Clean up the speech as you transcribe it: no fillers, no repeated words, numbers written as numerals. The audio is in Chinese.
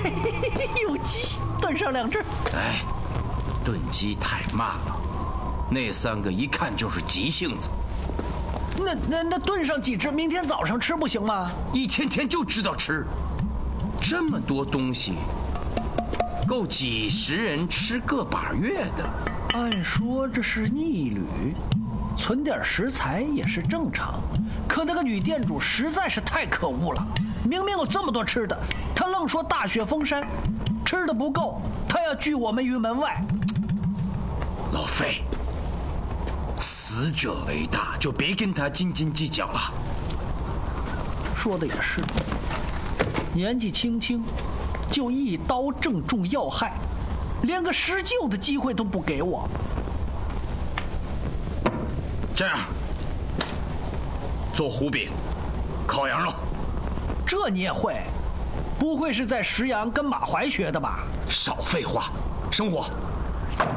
有鸡，炖上2只。 哎，炖鸡太慢了，那3个一看就是急性子。 那炖上几只，明天早上吃不行吗？ 一天天就知道吃，这么多东西，够几10人吃个把月的。 按说这是逆旅，存点食材也是正常。可那个女店主实在是太可恶了，明明有这么多吃的，她愣说大雪封山，吃的不够，她要拒我们于门外。 老费，死者为大，就别跟他斤斤计较了。 说的也是，年纪轻轻就一刀正中要害，连个施救的机会都不给我。 这样，做糊饼，烤羊肉。 这你也会？不会是在石阳跟马怀学的吧？ 少废话，生火。